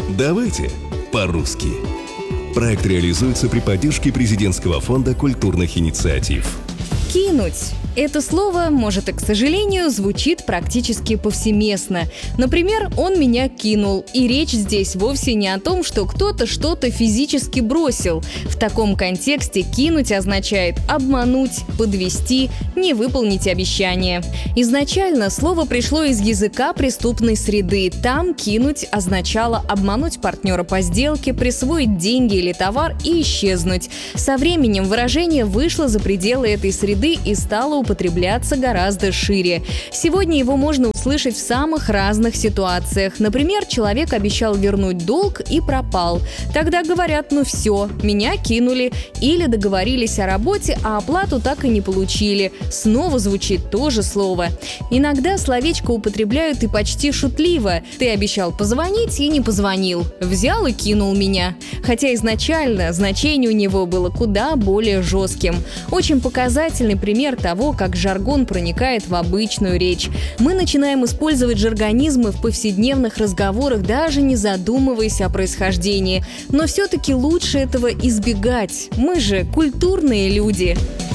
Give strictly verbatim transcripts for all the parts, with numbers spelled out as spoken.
Давайте по-русски. Проект реализуется при поддержке Президентского фонда культурных инициатив. Кинуть. Это слово, может, и к сожалению, звучит практически повсеместно. Например, он меня кинул. И речь здесь вовсе не о том, что кто-то что-то физически бросил. В таком контексте кинуть означает обмануть, подвести, не выполнить обещание. Изначально слово пришло из языка преступной среды. Там кинуть означало обмануть партнера по сделке, присвоить деньги или товар и исчезнуть. Со временем выражение вышло за пределы этой среды и стало употребляться гораздо шире. Сегодня его можно услышать в самых разных ситуациях. Например, человек обещал вернуть долг и пропал. Тогда говорят: ну все, меня кинули. Или договорились о работе, а оплату так и не получили. Снова звучит то же слово. Иногда словечко употребляют и почти шутливо. Ты обещал позвонить и не позвонил. Взял и кинул меня. Хотя изначально значение у него было куда более жестким. Очень показательный пример того, как жаргон проникает в обычную речь. Мы начинаем использовать жаргонизмы в повседневных разговорах, даже не задумываясь о происхождении. Но все-таки лучше этого избегать. Мы же культурные люди.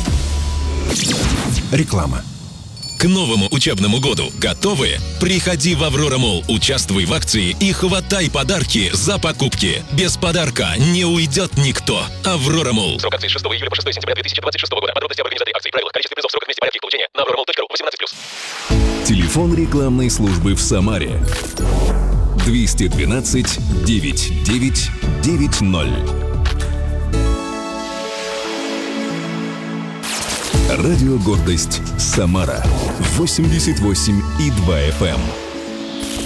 Реклама. К новому учебному году готовы? Приходи в Аврора Молл, участвуй в акции и хватай подарки за покупки. Без подарка не уйдет никто. Аврора Молл. Срок акции с шестого июля по шестое сентября две тысячи двадцать шестого года. Подробности об организации акции, правила, количество призов, сроках, месте, порядке их получения на аврора молл точка ру. восемнадцать плюс. Телефон рекламной службы в Самаре двести двенадцать девятьсот девять девяносто. Радио «Гордость» Самара восемьдесят восемь и два эф эм.